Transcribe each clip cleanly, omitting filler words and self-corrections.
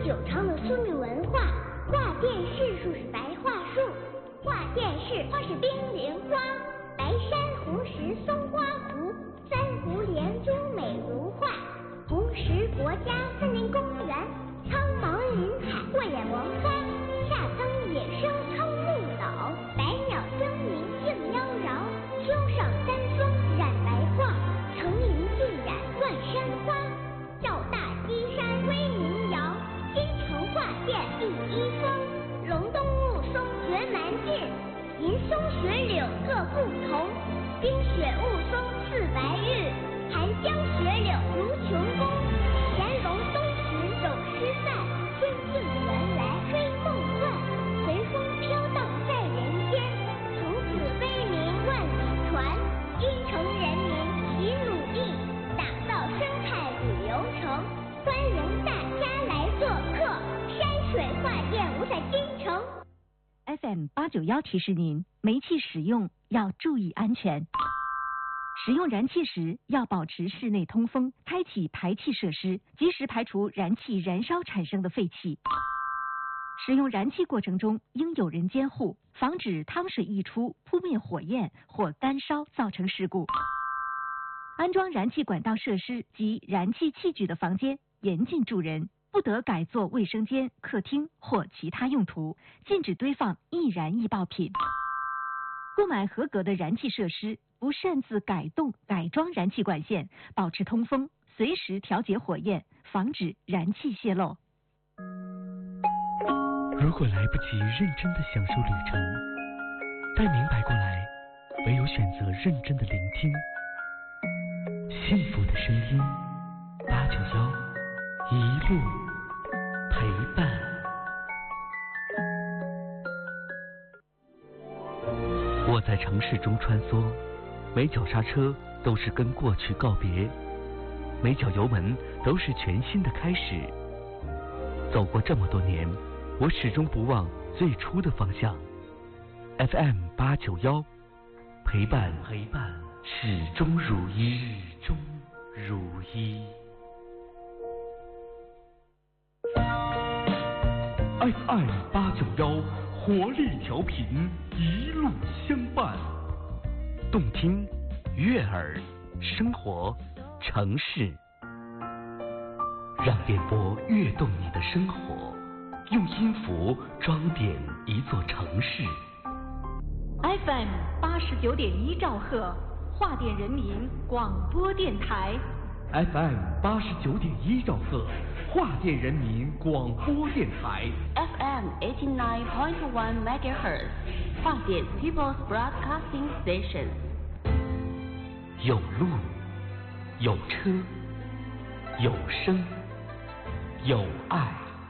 久长的苏闽文化。画电视树是白桦树，画电视花是冰莲花。白珊瑚石松花湖，三湖连珠美如画。红石国家森林公园，苍茫林海慧眼王花。夏增野生葱木岛，百鸟争鸣竞妖娆。秋上山峰染白桦，层林尽染万山花。赵大基山威名扬，京城画殿第一峰。隆冬雾凇绝蛮劲，银松雪柳各不同。冰雪雾凇似白玉，寒江雪柳如琼宫。乾隆东巡有诗赞，春尽原来追梦幻。随风飘荡在人间，从此威名万里传。京城人民齐努力，打造生态旅游城。欢迎大家来做客，山水画殿无在京城。 FM 891提示您，煤气使用要注意安全。使用燃气时要保持室内通风，开启排气设施，及时排除燃气燃烧产生的废气。使用燃气过程中应有人监护，防止汤水溢出扑灭火焰或干烧造成事故。安装燃气管道设施及燃气器具的房间严禁住人，不得改作卫生间、客厅或其他用途，禁止堆放易燃易爆品。购买合格的燃气设施，不擅自改动、改装燃气管线，保持通风，随时调节火焰，防止燃气泄漏。 如果来不及认真的享受旅程，待明白过来，唯有选择认真的聆听。幸福的声音，891一路陪伴。我在城市中穿梭，每脚刹车都是跟过去告别，每脚油门都是全新的开始。走过这么多年，我始终不忘最初的方向。FM 891，陪伴始终如一。FM 891，活力调频，一路相伴。动听、悦耳、生活、城市，让电波跃动你的生活，用音符装点一座城市。 FM 89.1兆赫，桦甸人民广播电台。 FM 89.1兆赫，桦甸人民广播电台。 FM 89.1 MHz， 桦甸 People's Broadcasting Station。 有路，有车，有声，有爱。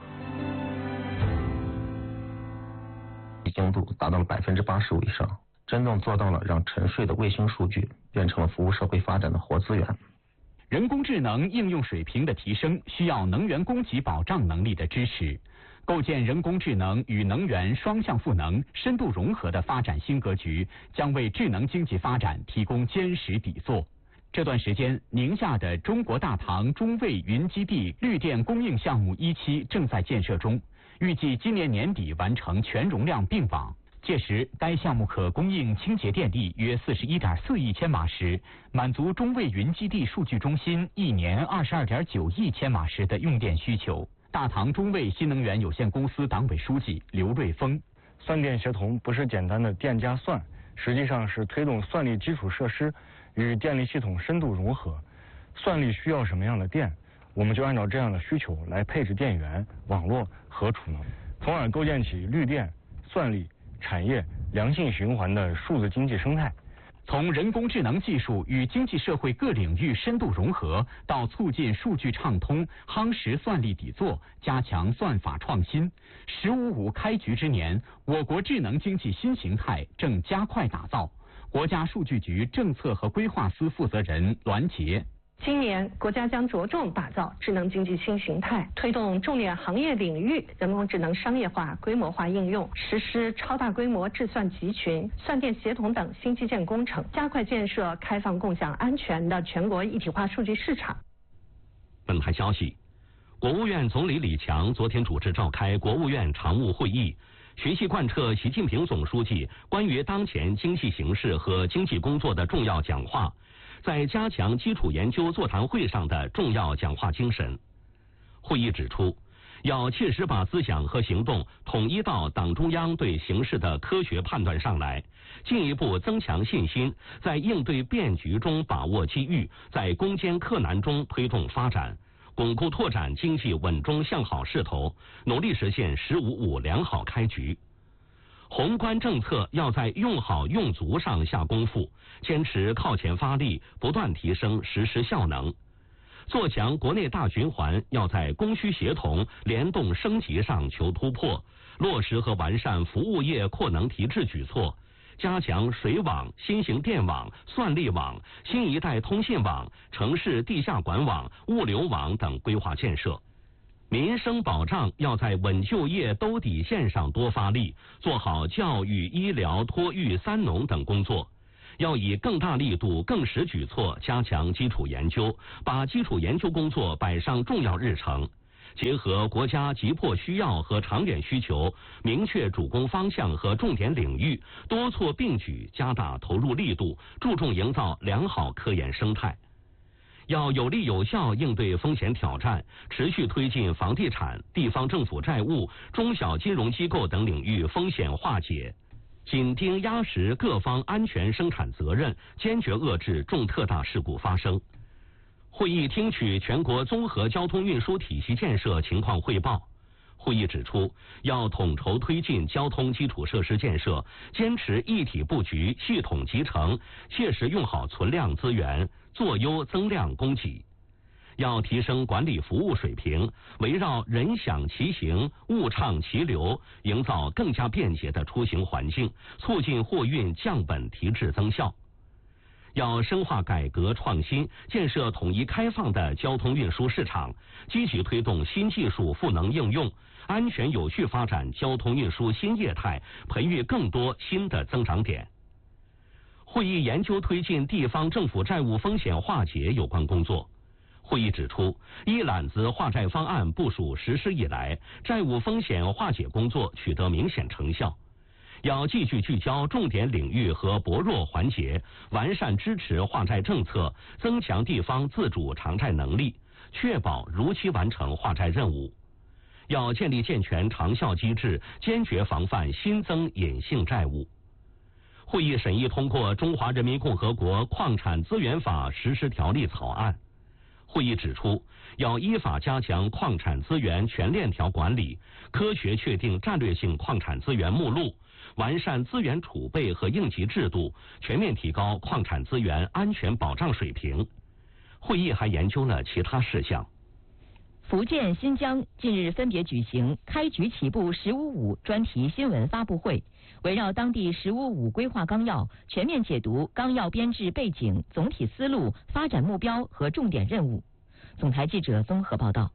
精度达到了85%以上，真正做到了让沉睡的卫星数据变成了服务社会发展的活资源。 人工智能应用水平的提升，需要能源供给保障能力的支持。构建人工智能与能源双向赋能、深度融合的发展新格局，将为智能经济发展提供坚实底座。这段时间，宁夏的中国大唐中卫云基地绿电供应项目1期正在建设中，预计今年年底完成全容量并网。届时，该项目可供应清洁电力约41.4亿千瓦时，满足中卫云基地数据中心一年22.9亿千瓦时的用电需求。大唐中卫新能源有限公司党委书记刘瑞峰： 算电协同不是简单的电加算，实际上是推动算力基础设施与电力系统深度融合。算力需要什么样的电，我们就按照这样的需求来配置电源、网络和储能，从而构建起绿电、算力、产业良性循环的数字经济生态。 从人工智能技术与经济社会各领域深度融合，到促进数据畅通，夯实算力底座，加强算法创新。“15+5”开局之年，我国智能经济新形态正加快打造。国家数据局政策和规划司负责人栾杰： 今年，国家将着重打造智能经济新形态，推动重点行业领域人工智能商业化、规模化应用，实施超大规模智算集群、算电协同等新基建工程，加快建设开放、共享、安全的全国一体化数据市场。 本台消息， 国务院总理李强昨天主持召开国务院常务会议，学习贯彻习近平总书记关于当前经济形势和经济工作的重要讲话，在加强基础研究座谈会上的重要讲话精神。会议指出，要切实把思想和行动统一到党中央对形势的科学判断上来，进一步增强信心，在应对变局中把握机遇，在攻坚克难中推动发展，巩固拓展经济稳中向好势头，努力实现“15+5”良好开局。宏观政策要在用好用足上下功夫，坚持靠前发力，不断提升实施效能。做强国内大循环要在供需协同、联动升级上求突破，落实和完善服务业扩能提质举措，加强水网、新型电网、算力网、新一代通信网、城市地下管网、物流网等规划建设。民生保障要在稳就业、兜底线上多发力，做好教育、医疗、托育、三农等工作。要以更大力度、更实举措加强基础研究，把基础研究工作摆上重要日程。结合国家急迫需要和长远需求，明确主攻方向和重点领域，多措并举，加大投入力度，注重营造良好科研生态。要有力有效应对风险挑战，持续推进房地产、地方政府债务、中小金融机构等领域风险化解，紧盯压实各方安全生产责任，坚决遏制重特大事故发生。会议听取全国综合交通运输体系建设情况汇报。会议指出，要统筹推进交通基础设施建设，坚持一体布局、系统集成，切实用好存量资源，做优增量供给。要提升管理服务水平，围绕人享其行、物畅其流，营造更加便捷的出行环境，促进货运降本提质增效。要深化改革创新，建设统一开放的交通运输市场，积极推动新技术赋能应用，安全有序发展交通运输新业态，培育更多新的增长点。会议研究推进地方政府债务风险化解有关工作。会议指出，一揽子化债方案部署实施以来，债务风险化解工作取得明显成效。要继续聚焦重点领域和薄弱环节，完善支持化债政策，增强地方自主偿债能力，确保如期完成化债任务。要建立健全长效机制，坚决防范新增隐性债务。会议审议通过《中华人民共和国矿产资源法实施条例》草案。会议指出，要依法加强矿产资源全链条管理，科学确定战略性矿产资源目录，完善资源储备和应急制度，全面提高矿产资源安全保障水平。会议还研究了其他事项。 福建、新疆近日分别举行开局起步“15+5”专题新闻发布会，围绕当地“15+5”规划纲要，全面解读纲要编制背景、总体思路、发展目标和重点任务。总台记者综合报道。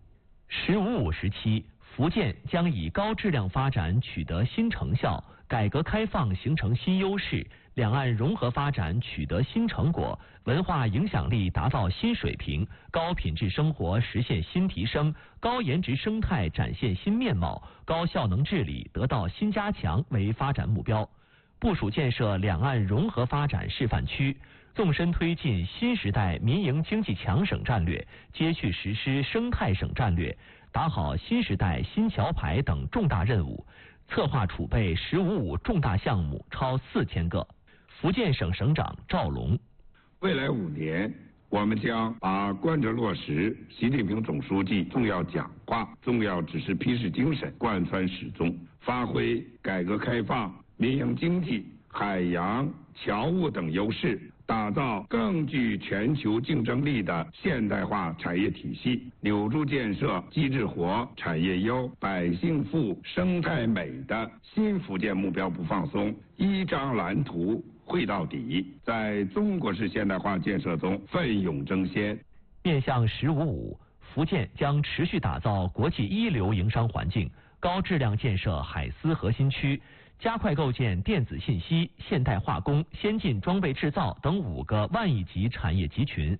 “15+5”时期，福建将以高质量发展取得新成效，改革开放形成新优势，两岸融合发展取得新成果，文化影响力达到新水平，高品质生活实现新提升，高颜值生态展现新面貌，高效能治理得到新加强为发展目标。部署建设两岸融合发展示范区，纵深推进新时代民营经济强省战略，接续实施生态省战略，打好新时代新桥牌等重大任务，策划储备“15+5”重大项目超4000个。福建省省长赵龙， 未来5年，我们将把贯彻落实习近平总书记重要讲话、重要指示批示精神贯穿始终，发挥改革开放、民营经济、海洋、侨务等优势，打造更具全球竞争力的现代化产业体系，扭住建设机制活、产业优、百姓富、生态美的新福建目标不放松，依章蓝图会到底，在中国式现代化建设中奋勇争先。 面向“15+5”，福建将持续打造国际一流营商环境，高质量建设海丝核心区，加快构建电子信息、现代化工、先进装备制造等5个万亿级产业集群，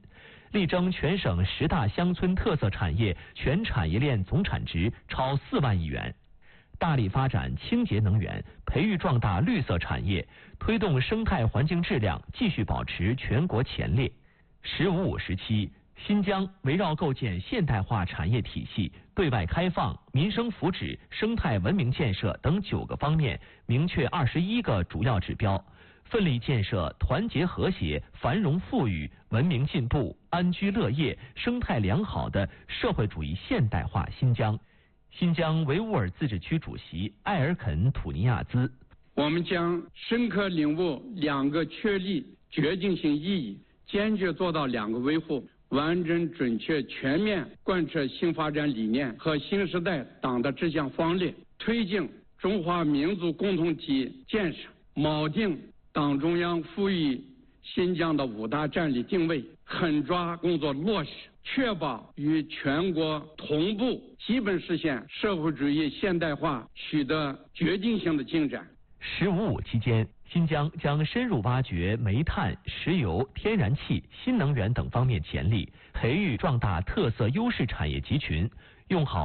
力争全省10大乡村特色产业全产业链总产值超4万亿元。大力发展清洁能源，培育壮大绿色产业，推动生态环境质量继续保持全国前列。“15·5”时期，新疆围绕构建现代化产业体系、对外开放、民生福祉、生态文明建设等9个方面，明确21个主要指标，奋力建设团结和谐、繁荣富裕、文明进步、安居乐业、生态良好的社会主义现代化新疆。新疆维吾尔自治区主席艾尔肯·土尼亚兹： 我们将深刻领悟2个确立决定性意义，坚决做到2个维护，完整、准确、全面贯彻新发展理念和新时代党的治乡方略，推进中华民族共同体建设，锚定党中央赋予新疆的5大战略定位，狠抓工作落实，确保与全国同步基本实现社会主义现代化取得决定性的进展。 “15·5”期间，新疆将深入挖掘煤炭、石油、天然气、新能源等方面潜力，培育壮大特色优势产业集群，用好